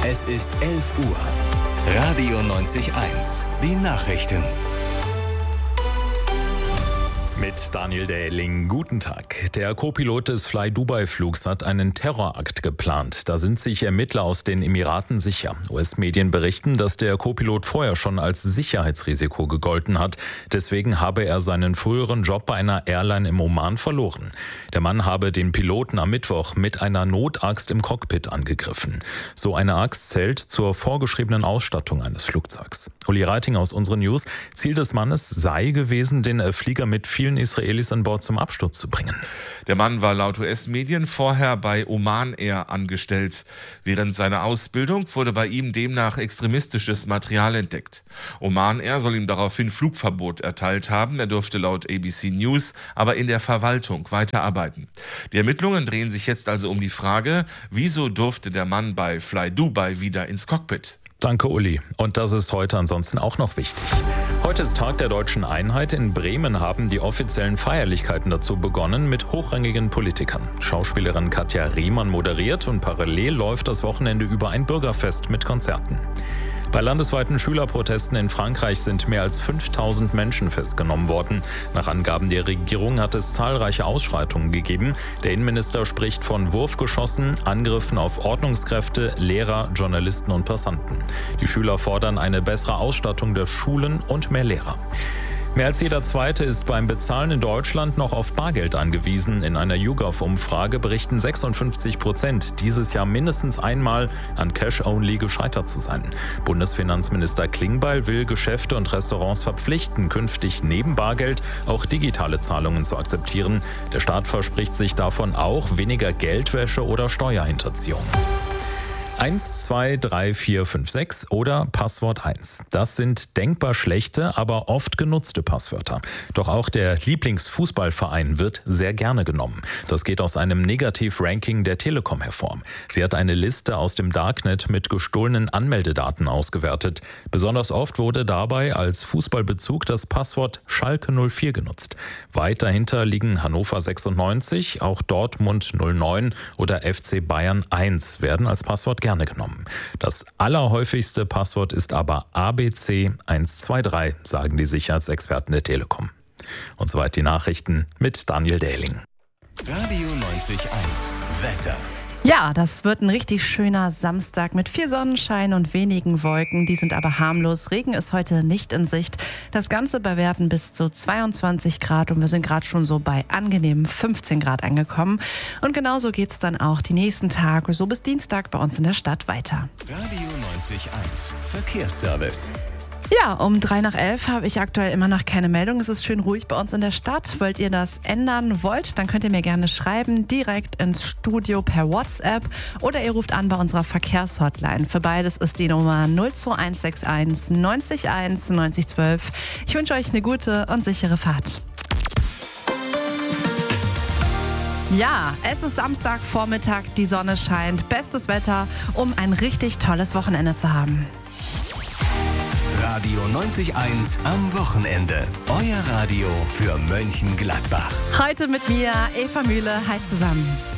Es ist 11 Uhr. Radio 90.1. Die Nachrichten. Mit Daniel Dähling, guten Tag. Der Co-Pilot des Fly-Dubai-Flugs hat einen Terrorakt geplant. Da sind sich Ermittler aus den Emiraten sicher. US-Medien berichten, dass der Co-Pilot vorher schon als Sicherheitsrisiko gegolten hat. Deswegen habe er seinen früheren Job bei einer Airline im Oman verloren. Der Mann habe den Piloten am Mittwoch mit einer Notaxt im Cockpit angegriffen. So eine Axt zählt zur vorgeschriebenen Ausstattung eines Flugzeugs. Uli Reiting aus unseren News. Ziel des Mannes sei gewesen, den Flieger mit vielen Israelis an Bord zum Absturz zu bringen. Der Mann war laut US-Medien vorher bei Oman Air angestellt. Während seiner Ausbildung wurde bei ihm demnach extremistisches Material entdeckt. Oman Air soll ihm daraufhin Flugverbot erteilt haben. Er durfte laut ABC News aber in der Verwaltung weiterarbeiten. Die Ermittlungen drehen sich jetzt also um die Frage, wieso durfte der Mann bei Fly Dubai wieder ins Cockpit? Danke, Uli. Und das ist heute ansonsten auch noch wichtig. Heute ist Tag der Deutschen Einheit. In Bremen haben die offiziellen Feierlichkeiten dazu begonnen mit hochrangigen Politikern. Schauspielerin Katja Riemann moderiert und parallel läuft das Wochenende über ein Bürgerfest mit Konzerten. Bei landesweiten Schülerprotesten in Frankreich sind mehr als 5000 Menschen festgenommen worden. Nach Angaben der Regierung hat es zahlreiche Ausschreitungen gegeben. Der Innenminister spricht von Wurfgeschossen, Angriffen auf Ordnungskräfte, Lehrer, Journalisten und Passanten. Die Schüler fordern eine bessere Ausstattung der Schulen und mehr Lehrer. Mehr als jeder Zweite ist beim Bezahlen in Deutschland noch auf Bargeld angewiesen. In einer YouGov-Umfrage berichten 56%, dieses Jahr mindestens einmal an Cash-Only gescheitert zu sein. Bundesfinanzminister Klingbeil will Geschäfte und Restaurants verpflichten, künftig neben Bargeld auch digitale Zahlungen zu akzeptieren. Der Staat verspricht sich davon auch weniger Geldwäsche oder Steuerhinterziehung. 1, 2, 3, 4, 5, 6 oder Passwort 1. Das sind denkbar schlechte, aber oft genutzte Passwörter. Doch auch der Lieblingsfußballverein wird sehr gerne genommen. Das geht aus einem Negativ-Ranking der Telekom hervor. Sie hat eine Liste aus dem Darknet mit gestohlenen Anmeldedaten ausgewertet. Besonders oft wurde dabei als Fußballbezug das Passwort Schalke 04 genutzt. Weit dahinter liegen Hannover 96, auch Dortmund 09 oder FC Bayern 1 werden als Passwort gerne genommen. Das allerhäufigste Passwort ist aber ABC 123, sagen die Sicherheitsexperten der Telekom. Und soweit die Nachrichten mit Daniel Dähling. Radio 90.1 Wetter. Ja, das wird ein richtig schöner Samstag mit viel Sonnenschein und wenigen Wolken. Die sind aber harmlos. Regen ist heute nicht in Sicht. Das Ganze bei Werten bis zu 22 Grad und wir sind gerade schon so bei angenehmen 15 Grad angekommen. Und genauso geht's dann auch die nächsten Tage, so bis Dienstag bei uns in der Stadt weiter. Radio 90.1 Verkehrsservice. Ja, um 11:03 habe ich aktuell immer noch keine Meldung. Es ist schön ruhig bei uns in der Stadt. Wollt ihr das ändern wollt, dann könnt ihr mir gerne schreiben, direkt ins Studio per WhatsApp oder ihr ruft an bei unserer Verkehrshotline. Für beides ist die Nummer 02161 90 1 90 12. Ich wünsche euch eine gute und sichere Fahrt. Ja, es ist Samstagvormittag, die Sonne scheint. Bestes Wetter, um ein richtig tolles Wochenende zu haben. Radio 90.1 am Wochenende. Euer Radio für Mönchengladbach. Heute mit mir, Eva Mühle. Hi zusammen.